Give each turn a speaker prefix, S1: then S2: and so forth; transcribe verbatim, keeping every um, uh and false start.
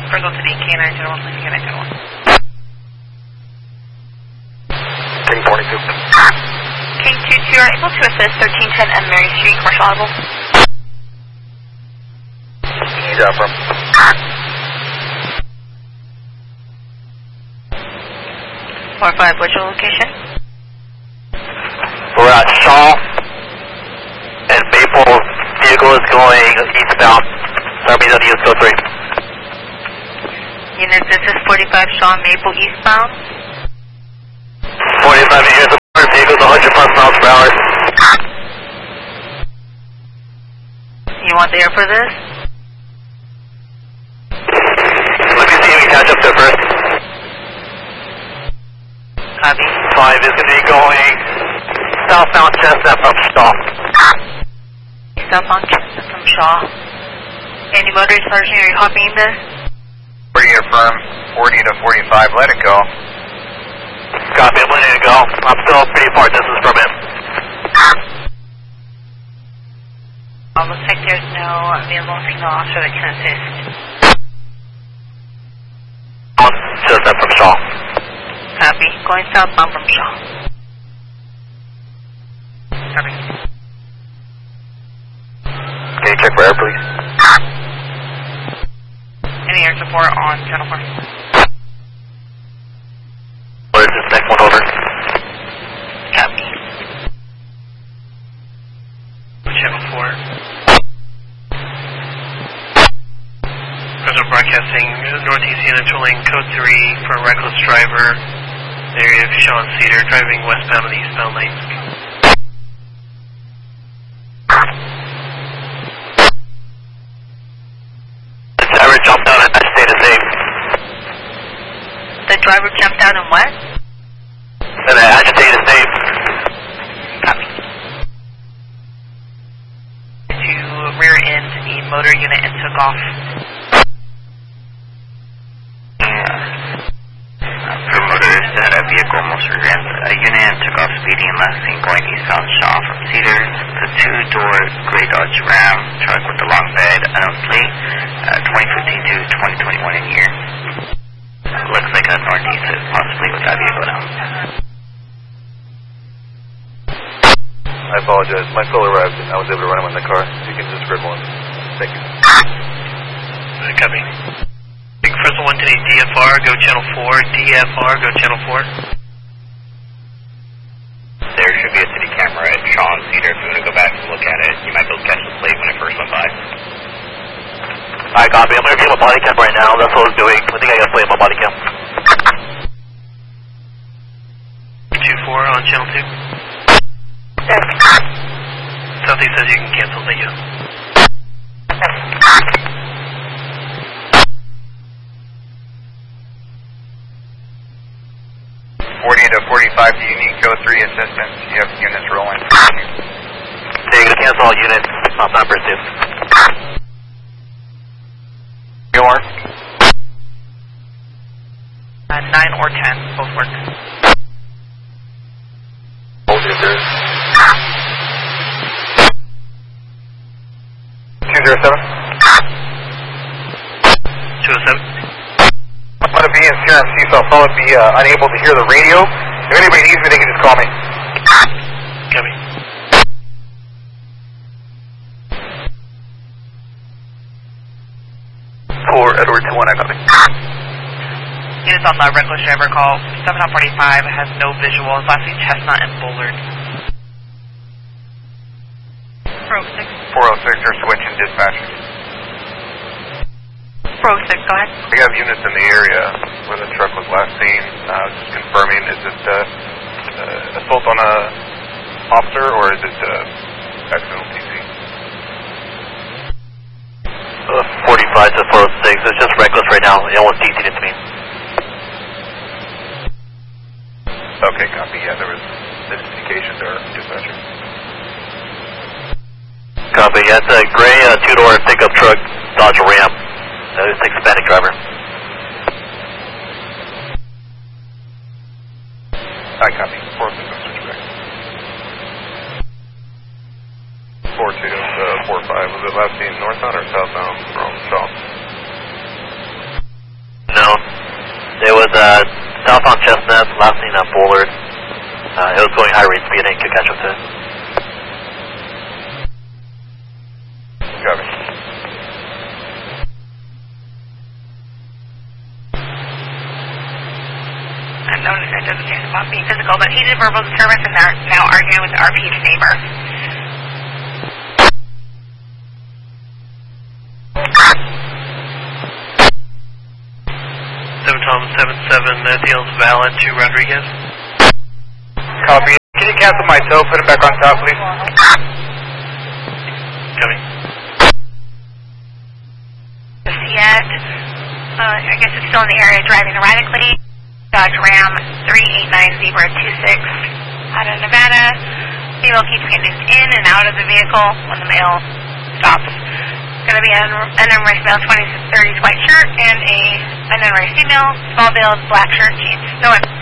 S1: Circle to the K nine zero one, K nine zero one.
S2: King forty-two.
S1: King two two, are able to assist thirteen ten and Mary Street, commercial audible?
S2: Yeah, from.
S1: four five, what's your location?
S2: We're at Shaw, and Maple vehicle is going eastbound. R B W is go three.
S1: Unit, this is forty-five Shaw Maple eastbound.
S2: forty-five units of power, vehicles one hundred plus miles per hour.
S1: You want the air for this?
S2: Let me see if we can catch up there first.
S1: Copy.
S2: five is going to be going southbound Chestnut from Shaw.
S1: Southbound Chestnut from Shaw. Any motorist version, are you copying this?
S2: forty affirm, forty to forty-five, let it go. Copy, I'm letting it go. I'm still pretty far distance from it.
S1: Oh, looks like there's no available signal officer that can assist.
S2: Chestnut from Shaw.
S1: Copy. Going southbound from Shaw. Copy.
S2: Can you check for air, please?
S1: Any air support on channel four?
S2: Where is this next one over?
S1: Copy. Channel four. Present broadcasting Northeast Seattle lane code three for a reckless driver. Area of Sean Cedar driving westbound on the eastbound lanes.
S2: The driver jumped out and I stayed the same.
S1: The driver jumped out and what?
S2: And I agitated the same.
S1: Copy. To rear end the motor unit and took off.
S3: Promoters had a vehicle almost rear-end a unit and took off speeding last seen going eastbound Shaw from Cedar. The two-door gray Dodge Ram truck with the long bed, unknown plate, uh, twenty fifteen to twenty twenty-one in year. Uh, looks like a northeast, possibly with that vehicle now.
S2: I apologize. My fill arrived and I was able to run him in the car. You can just grab one. Thank you.
S1: Uh, copy. Big Fresno one today, D F R, go channel four. D F R, go channel four.
S3: There should be a city camera at Shaw and Cedar. If you want to go back and look at it, you might be able to catch the plate when it first went by.
S2: I copy. I'm going to get my body cam right now. That's what I was doing. I think I got to play my body cam.
S1: two four on channel two. Southeast says you can cancel. Thank you.
S3: forty to forty-five, do you need code three assistance? You have units rolling.
S2: So you're going to cancel all units. Not time pursuit. You are?
S1: Uh, nine or ten, both work.
S2: Hold your third. two zero seven?
S1: two oh seven.
S2: I'm going to be in C R M C, so I'll probably be uh, unable to hear the radio. If anybody needs me, they can just call me.
S1: Copy.
S2: four Edward two one, I got me.
S1: Units on the reckless driver call. seven forty-five has no visuals. Last name Chestnut and Bullard. four oh six.
S3: four oh six, you're switching dispatchers.
S1: four oh six, go ahead.
S3: We have units in the area where the truck was last seen. Uh, just confirming, is it uh, uh, assault on a officer or is it uh, accidental T C?
S2: Uh, forty-five to four oh six. It's just reckless right now. It almost D C'd into me.
S3: Okay, copy. Yeah, there was miscommunication to our dispatcher.
S2: Copy. Yeah, it's a gray uh, two-door pickup truck, Dodge Ram. Uh, it's a Hispanic driver.
S3: I copy. four oh six on switchback. four two to four five. Was it last seen northbound or southbound from Shaw?
S2: south on Chestnut, last seen on Bullard. Uh, it was going high rate speed, I didn't catch up to it. Copy.
S4: Unknown if that doesn't change about being physical, but heated verbal disturbance and they're now arguing with the R P to neighbor.
S1: seven Tom seven seven, uh, deals valid to Rodriguez.
S2: Copy. Can you cancel my tow, put it back on top, please?
S1: Coming.
S4: Yet, uh, I guess it's still in the area driving erratically. Dodge Ram three eight nine Zebra two six out of Nevada. Female keeps getting in and out of the vehicle when the male stops. Going to be an unmarried male, twenty thirties white shirt, and a an unmarried female, small veiled black shirt, jeans. No one.